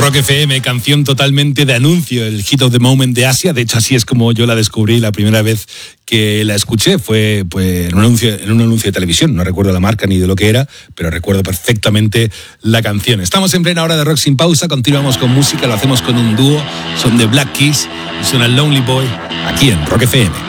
Rock FM, canción totalmente de anuncio, el Hit of the Moment de Asia. De hecho, así es como yo la descubrí la primera vez que la escuché. Fue pues, en un anuncio de televisión. No recuerdo la marca ni de lo que era, pero recuerdo perfectamente la canción. Estamos en plena hora de Rock Sin Pausa. Continuamos con música, lo hacemos con un dúo. Son The Black Keys y suena Lonely Boy aquí en Rock FM.